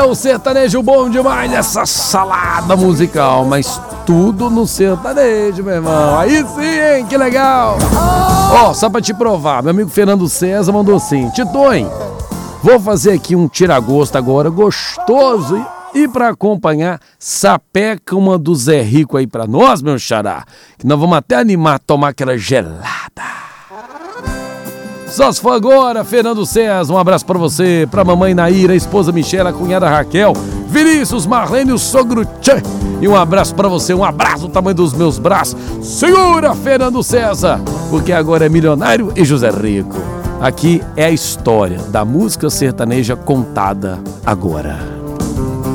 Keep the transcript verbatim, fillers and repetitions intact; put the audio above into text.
o sertanejo bom demais nessa salada musical, mas tudo no sertanejo, meu irmão. Aí sim, hein? Que legal. Ó, oh, só pra te provar, meu amigo Fernando César mandou assim: Titões, vou fazer aqui um tira-gosto agora, gostoso. E, e pra acompanhar, sapeca uma do Zé Rico aí pra nós, meu xará, que nós vamos até animar a tomar aquela gelada. Só se for agora, Fernando César, um abraço pra você, pra mamãe Naíra, a esposa Michela, a cunhada Raquel, Vinícius, Marlene, o sogro Tchê. E um abraço pra você, um abraço do tamanho dos meus braços. Segura, Fernando César, porque agora é milionário e José Rico. Aqui é a história da música sertaneja contada agora.